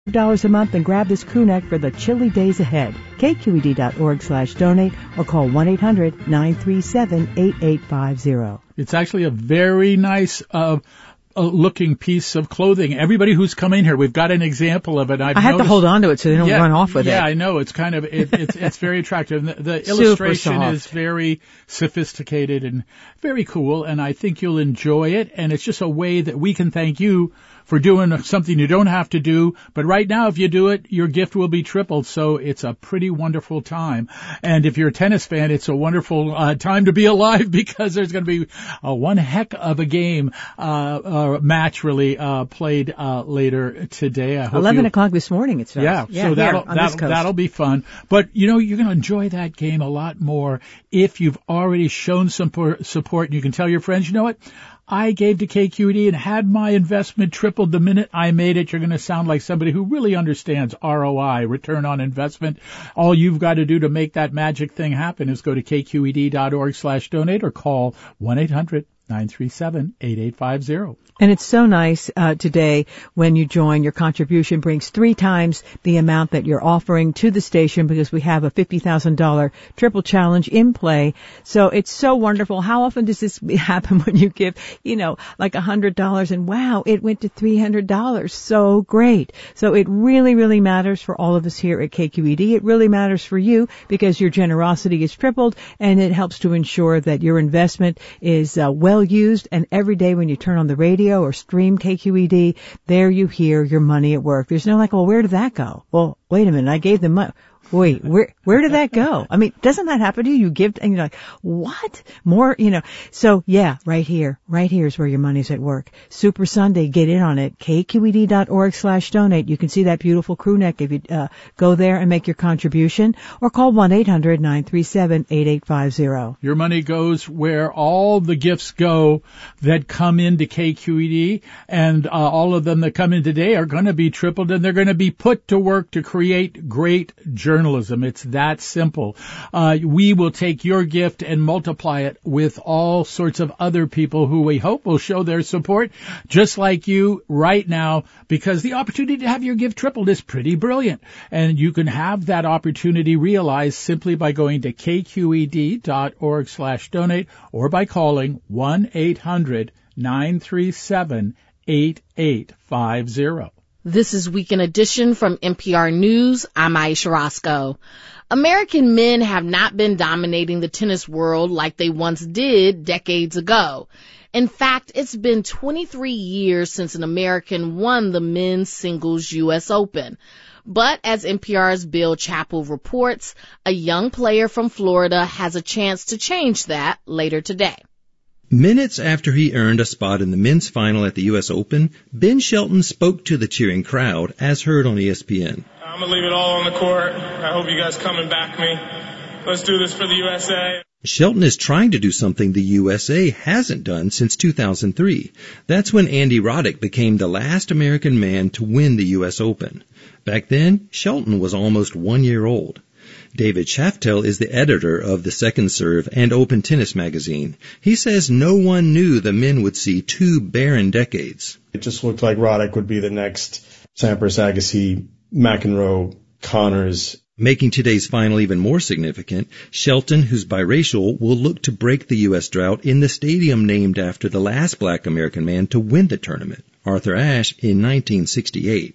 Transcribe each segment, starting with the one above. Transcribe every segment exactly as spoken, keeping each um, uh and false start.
dollars a month and grab this crew neck for the chilly days ahead. K Q E D dot org slash donate or call one eight hundred nine three seven eight eight five zero. It's actually a very nice uh, uh, looking piece of clothing. Everybody who's come in here, we've got an example of it. I've I have noticed, to hold on to it so they don't yeah, run off with yeah, it. Yeah, I know. It's kind of, it, it's it's very attractive. The, the illustration soft. is very sophisticated and very cool, and I think you'll enjoy it. And it's just a way that we can thank you for doing something you don't have to do. But right now, if you do it, your gift will be tripled. So it's a pretty wonderful time. And if you're a tennis fan, it's a wonderful uh, time to be alive, because there's going to be uh, one heck of a game, uh, uh match really uh played uh later today. I hope eleven you, o'clock this morning it starts. Yeah, yeah so that'll, here, that'll, that'll be fun. But, you know, you're going to enjoy that game a lot more if you've already shown some support, and you can tell your friends, you know what? I gave to K Q E D and had my investment tripled the minute I made it. You're going to sound like somebody who really understands R O I, return on investment. All you've got to do to make that magic thing happen is go to K Q E D dot org slash donate or call one eight hundred nine three seven eight eight five zero. And it's so nice uh, today when you join. Your contribution brings three times the amount that you're offering to the station, because we have a fifty thousand dollars triple challenge in play. So it's so wonderful. How often does this happen when you give, you know, like one hundred dollars and wow, it went to three hundred dollars. So great. So it really, really matters for all of us here at K Q E D. It really matters for you because your generosity is tripled, and it helps to ensure that your investment is uh, well used. And every day when you turn on the radio or stream K Q E D, there you hear your money at work. There's no like, well, where did that go? Well, wait a minute, I gave them money. Wait, where, where did that go? I mean, doesn't that happen to you? You give, and you're like, what? More, you know. So yeah, right here, right here is where your money's at work. Super Sunday, get in on it. K Q E D dot org slash donate. You can see that beautiful crew neck if you, uh, go there and make your contribution, or call one eight hundred nine three seven eight eight five zero. Your money goes where all the gifts go that come into K Q E D, and, uh, all of them that come in today are going to be tripled, and they're going to be put to work to create great journalism. Journalism. It's that simple. Uh, we will take your gift and multiply it with all sorts of other people who we hope will show their support, just like you right now, because the opportunity to have your gift tripled is pretty brilliant. And you can have that opportunity realized simply by going to K Q E D dot org slash donate or by calling one eight hundred nine three seven eight eight five zero. This is Weekend Edition from N P R News. I'm Aisha Roscoe. American men have not been dominating the tennis world like they once did decades ago. In fact, it's been twenty-three years since an American won the men's singles U S Open. But as N P R's Bill Chappell reports, a young player from Florida has a chance to change that later today. Minutes after he earned a spot in the men's final at the U S Open, Ben Shelton spoke to the cheering crowd, as heard on E S P N. I'm going to leave it all on the court. I hope you guys come and back me. Let's do this for the U S A. Shelton is trying to do something the U S A hasn't done since two thousand three. That's when Andy Roddick became the last American man to win the U S Open. Back then, Shelton was almost one year old. David Shaftel is the editor of the Second Serve and Open Tennis magazine. He says no one knew the men would see two barren decades. It just looked like Roddick would be the next Sampras, Agassi, McEnroe, Connors. Making today's final even more significant, Shelton, who's biracial, will look to break the U S drought in the stadium named after the last black American man to win the tournament, Arthur Ashe, in nineteen sixty-eight.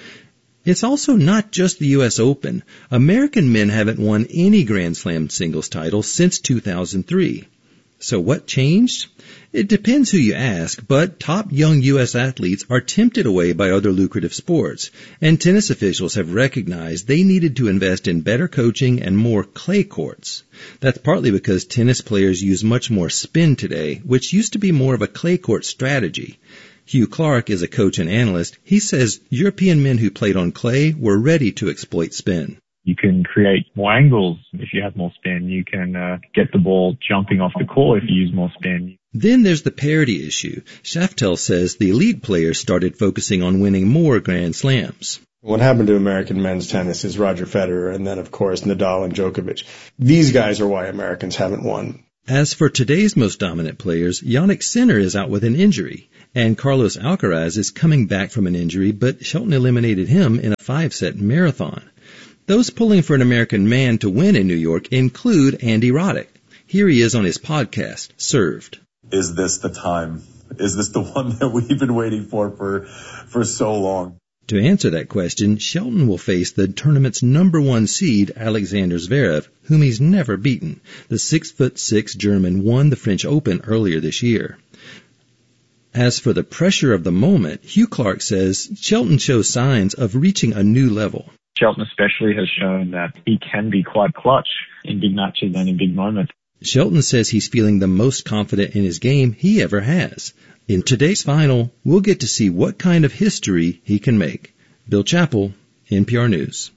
It's also not just the U S Open. American men haven't won any Grand Slam singles title since two thousand three. So what changed? It depends who you ask, but top young U S athletes are tempted away by other lucrative sports, and tennis officials have recognized they needed to invest in better coaching and more clay courts. That's partly because tennis players use much more spin today, which used to be more of a clay court strategy. Hugh Clark is a coach and analyst. He says European men who played on clay were ready to exploit spin. You can create more angles if you have more spin. You can uh, get the ball jumping off the court if you use more spin. Then there's the parity issue. Shaftel says the elite players started focusing on winning more Grand Slams. What happened to American men's tennis is Roger Federer and then, of course, Nadal and Djokovic. These guys are why Americans haven't won. As for today's most dominant players, Jannik Sinner is out with an injury, and Carlos Alcaraz is coming back from an injury, but Shelton eliminated him in a five-set marathon. Those pulling for an American man to win in New York include Andy Roddick. Here he is on his podcast, Served. Is this the time? Is this the one that we've been waiting for for, for so long? To answer that question, Shelton will face the tournament's number one seed, Alexander Zverev, whom he's never beaten. The six foot six German won the French Open earlier this year. As for the pressure of the moment, Hugh Clark says Shelton shows signs of reaching a new level. Shelton especially has shown that he can be quite clutch in big matches and in big moments. Shelton says he's feeling the most confident in his game he ever has. In today's final, we'll get to see what kind of history he can make. Bill Chappell, N P R News.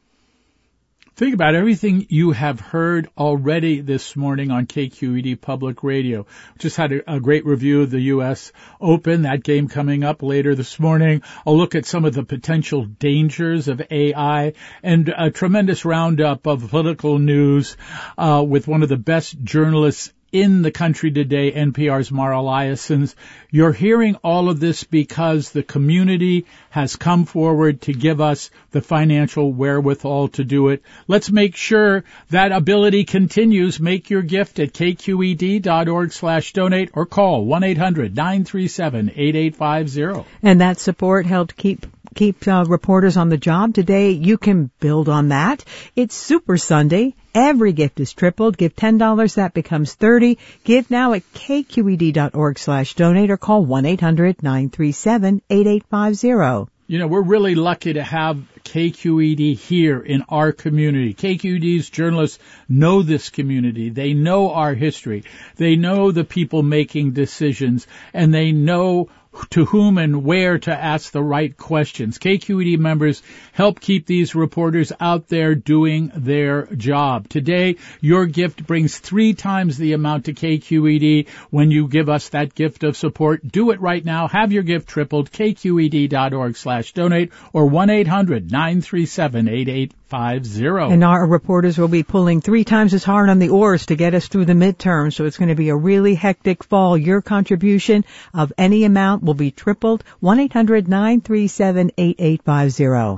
Think about everything you have heard already this morning on K Q E D Public Radio. Just had a, a great review of the U S Open, that game coming up later this morning. I'll look at some of the potential dangers of A I and a tremendous roundup of political news uh, with one of the best journalists in the country today, N P R's Mara Eliasons. You're hearing all of this because the community has come forward to give us the financial wherewithal to do it. Let's make sure that ability continues. Make your gift at k q e d dot org slash donate or call one eight hundred nine three seven eight eight five zero. And that support helped keep keep uh, reporters on the job. Today, you can build on that. It's Super Sunday. Every gift is tripled. Give ten dollars, that becomes thirty. Give now at k q e d dot org slash donate or call one eight hundred nine three seven eight eight five zero. You know, we're really lucky to have K Q E D here in our community. K Q E D's journalists know this community. They know our history. They know the people making decisions, and they know to whom and where to ask the right questions. K Q E D members help keep these reporters out there doing their job. Today, your gift brings three times the amount to K Q E D when you give us that gift of support. Do it right now. Have your gift tripled. k q e d dot org slash donate or one eight hundred nine three seven eight eight five zero. And our reporters will be pulling three times as hard on the oars to get us through the midterm. So it's going to be a really hectic fall. Your contribution of any amount will be tripled. one eight hundred nine three seven eight eight five zero.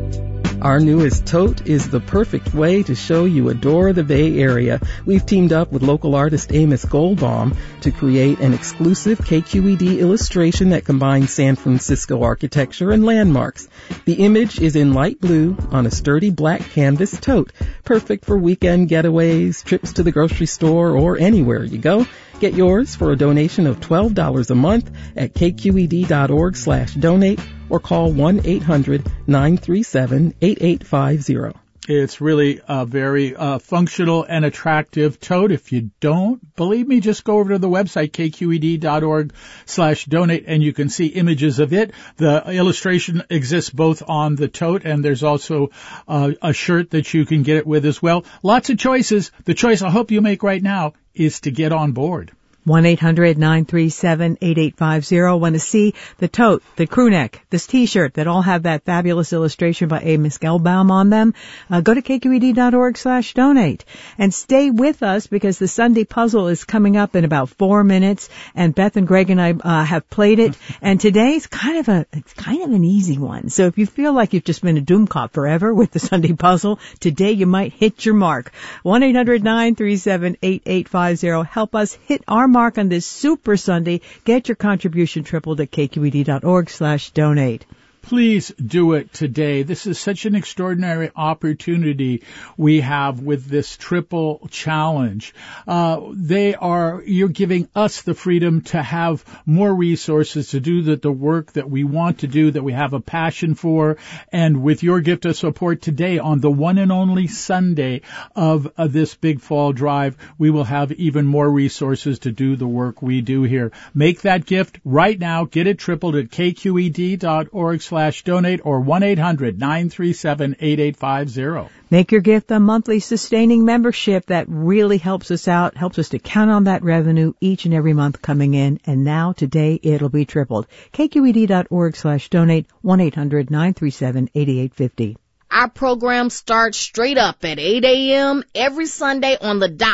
Our newest tote is the perfect way to show you adore the Bay Area. We've teamed up with local artist Amos Goldbaum to create an exclusive K Q E D illustration that combines San Francisco architecture and landmarks. The image is in light blue on a sturdy black canvas tote, perfect for weekend getaways, trips to the grocery store, or anywhere you go. Get yours for a donation of twelve dollars a month at k q e d dot org slash donate or call one eight hundred nine three seven eight eight five zero. It's really a very uh, functional and attractive tote. If you don't believe me, just go over to the website, k q e d dot org slash donate, and you can see images of it. The illustration exists both on the tote, and there's also uh, a shirt that you can get it with as well. Lots of choices. The choice I hope you make right now is to get on board. one eight hundred nine three seven eight eight five zero. Want to see the tote, the crew neck, this T-shirt that all have that fabulous illustration by Amos Goldbaum on them? Uh, go to k q e d dot org slash donate and stay with us because the Sunday puzzle is coming up in about four minutes. And Beth and Greg and I uh, have played it. And today's kind of a it's kind of an easy one. So if you feel like you've just been a doom cop forever with the Sunday puzzle, today you might hit your mark. one eight hundred nine three seven eight eight five zero. Help us hit our mark on this Super Sunday. Get your contribution tripled at k q e d dot org slash donate. Please do it today. This is such an extraordinary opportunity we have with this triple challenge. Uh, they are, you're giving us the freedom to have more resources to do the, the work that we want to do, that we have a passion for. And with your gift of support today on the one and only Sunday of, of this big fall drive, we will have even more resources to do the work we do here. Make that gift right now. Get it tripled at k q e d dot org slash donate or one eight hundred nine three seven eight eight five zero. Make your gift a monthly sustaining membership that really helps us out, helps us to count on that revenue each and every month coming in. And now today it'll be tripled. k q e d dot org slash donate, one eight hundred nine three seven eight eight five zero. Our program starts straight up at eight a.m. every Sunday on the dot.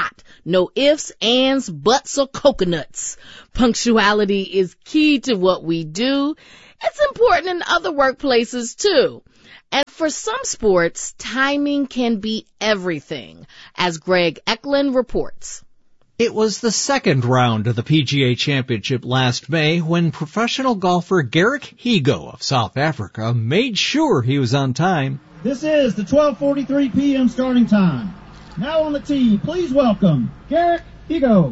No ifs, ands, buts, or coconuts. Punctuality is key to what we do. It's important in other workplaces too. And for some sports, timing can be everything, as Greg Eklund reports. It was the second round of the P G A Championship last May when professional golfer Garrick Higgo of South Africa made sure he was on time. This is the twelve forty-three p.m. starting time. Now on the tee, please welcome Garrick Higgo.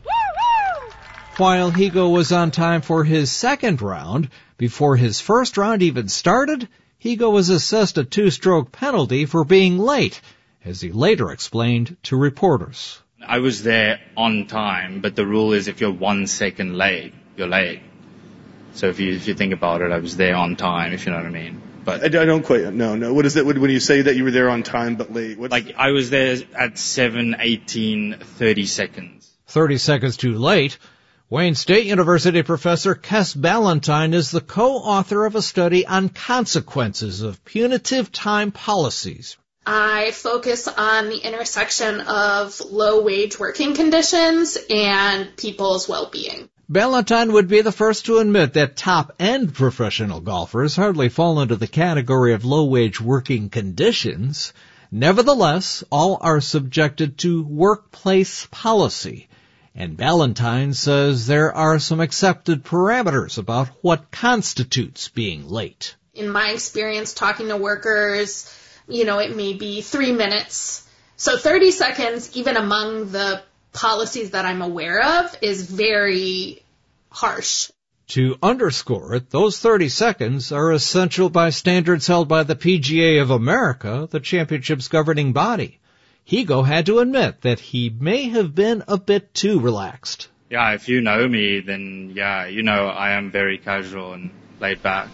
While Higgo was on time for his second round, before his first round even started, Higgo was assessed a two-stroke penalty for being late, as he later explained to reporters. I was there on time, but the rule is if you're one second late, you're late. So if you if you think about it, I was there on time, if you know what I mean. But I, I don't quite, no, no. What is it when you say that you were there on time but late? What's like, I was there at seven eighteen thirty seconds. thirty seconds too late. Wayne State University professor Kes Ballantyne is the co-author of a study on consequences of punitive time policies. I focus on the intersection of low-wage working conditions and people's well-being. Ballantyne would be the first to admit that top-end professional golfers hardly fall into the category of low-wage working conditions. Nevertheless, all are subjected to workplace policy. And Ballantyne says there are some accepted parameters about what constitutes being late. In my experience talking to workers, you know, it may be three minutes. So thirty seconds, even among the policies that I'm aware of, is very harsh. To underscore it, those thirty seconds are essential by standards held by the P G A of America, the championship's governing body. Higgo had to admit that he may have been a bit too relaxed. Yeah, if you know me, then yeah, you know I am very casual and laid back.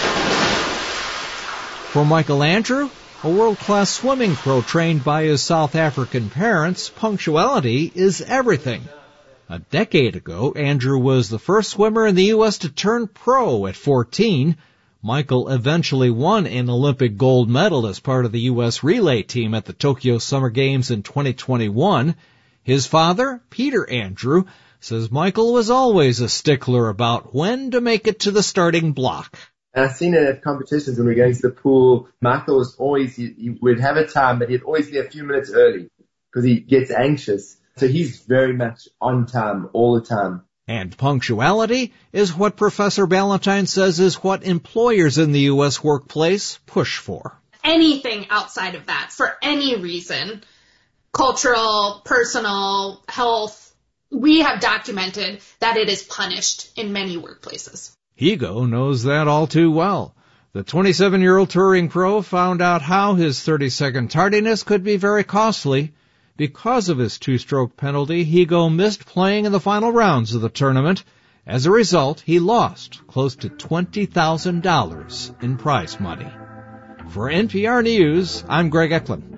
For Michael Andrew, a world-class swimming pro trained by his South African parents, punctuality is everything. A decade ago, Andrew was the first swimmer in the U S to turn pro at fourteen. Michael eventually won an Olympic gold medal as part of the U S relay team at the Tokyo Summer Games in twenty twenty-one. His father, Peter Andrew, says Michael was always a stickler about when to make it to the starting block. And I've seen it at competitions when we're going to the pool. Michael was always, he, he would have a time, but he'd always be a few minutes early because he gets anxious. So he's very much on time all the time. And punctuality is what Professor Ballantyne says is what employers in the U S workplace push for. Anything outside of that, for any reason, cultural, personal, health, we have documented that it is punished in many workplaces. Higgo knows that all too well. The twenty-seven-year-old touring pro found out how his thirty-second tardiness could be very costly. Because of his two-stroke penalty, Higgo missed playing in the final rounds of the tournament. As a result, he lost close to twenty thousand dollars in prize money. For N P R News, I'm Greg Eklund.